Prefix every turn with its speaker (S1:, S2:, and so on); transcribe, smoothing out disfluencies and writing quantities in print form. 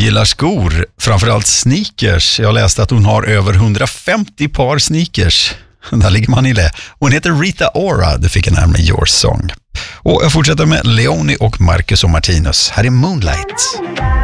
S1: gillar skor, framförallt sneakers. Jag läste att hon har över 150 par sneakers. Där ligger man i det. Hon heter Rita Ora, det fick en här med Your Song. Och jag fortsätter med Leone och Marcus och Martinus. Här är Moonlight.